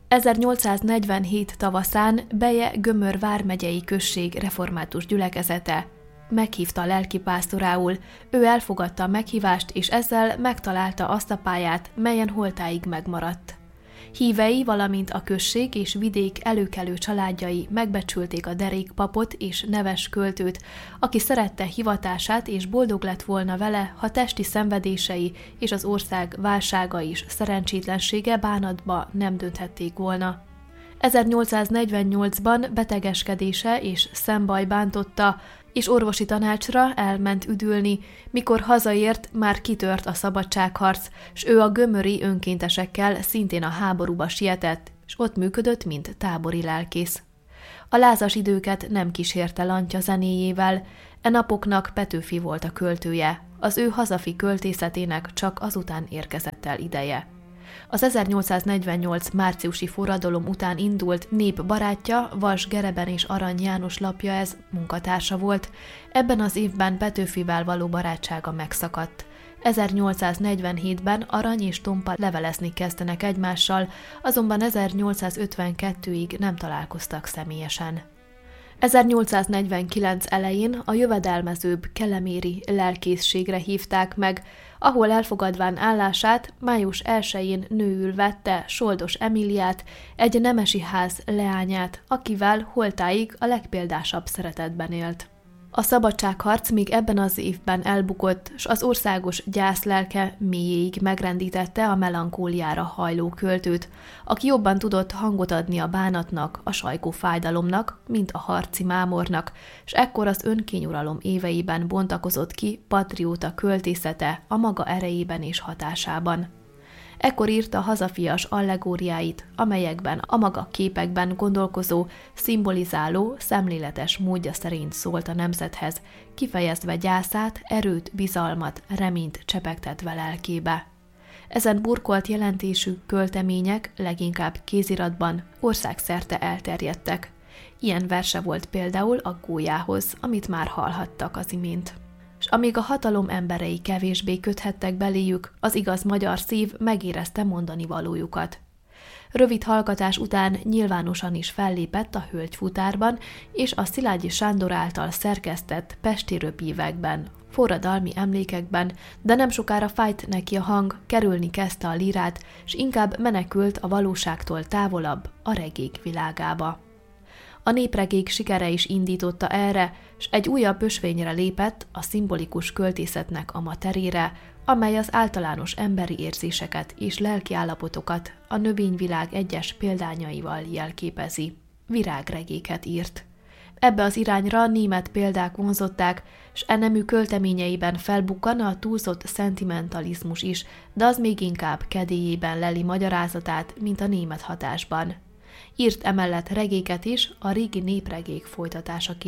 1847 tavaszán Beje-Gömör vármegyei község református gyülekezete meghívta lelkipásztorául, ő elfogadta a meghívást, és ezzel megtalálta azt a pályát, melyen holtáig megmaradt. Hívei, valamint a község és vidék előkelő családjai megbecsülték a derék papot és neves költőt, aki szerette hivatását és boldog lett volna vele, ha testi szenvedései és az ország válsága is szerencsétlensége bánatba nem dönthették volna. 1848-ban betegeskedése és szembaj bántotta, és orvosi tanácsra elment üdülni, mikor hazaért, már kitört a szabadságharc, s ő a gömöri önkéntesekkel szintén a háborúba sietett, s ott működött, mint tábori lelkész. A lázas időket nem kísérte Lantya zenéjével, e napoknak Petőfi volt a költője, az ő hazafi költészetének csak azután érkezett el ideje. Az 1848 márciusi forradalom után indult népbarátja, Vas Gereben és Arany János lapja ez munkatársa volt, ebben az évben Petőfivel való barátsága megszakadt. 1847-ben Arany és Tompa levelezni kezdenek egymással, azonban 1852-ig nem találkoztak személyesen. 1849 elején a jövedelmezőbb keleméri lelkészségre hívták meg, ahol elfogadván állását május 1-én nőül vette Soldos Emíliát, egy nemesi ház leányát, akivel holtáig a legpéldásabb szeretetben élt. A szabadságharc még ebben az évben elbukott, s az országos gyászlelke mélyéig megrendítette a melankóliára hajló költőt, aki jobban tudott hangot adni a bánatnak, a sajkó fájdalomnak, mint a harci mámornak, s ekkor az önkényuralom éveiben bontakozott ki patrióta költészete a maga erejében és hatásában. Ekkor írta hazafias allegóriáit, amelyekben a maga képekben gondolkozó, szimbolizáló, szemléletes módja szerint szólt a nemzethez, kifejezve gyászát, erőt, bizalmat, reményt csepegtetve lelkébe. Ezen burkolt jelentésű költemények leginkább kéziratban országszerte elterjedtek. Ilyen verse volt például a Gólyához, amit már hallhattak az imént. S amíg a hatalom emberei kevésbé köthettek beléjük, az igaz magyar szív megérezte mondani valójukat. Rövid hallgatás után nyilvánosan is fellépett a Hölgyfutárban és a Szilágyi Sándor által szerkesztett pesti röpívekben, forradalmi emlékekben, de nem sokára fájt neki a hang, kerülni kezdte a lírát, s inkább menekült a valóságtól távolabb, a regék világába. A népregék sikere is indította erre, s egy újabb ösvényre lépett, a szimbolikus költészetnek a terére, amely az általános emberi érzéseket és lelkiállapotokat a növényvilág egyes példányaival jelképezi. Virágregéket írt. Ebbe az irányra német példák vonzották, s nemű költeményeiben felbukkan a túlzott szentimentalizmus is, de az még inkább kedélyében leli magyarázatát, mint a német hatásban. Írt emellett regéket is a régi népregék folytatásaként.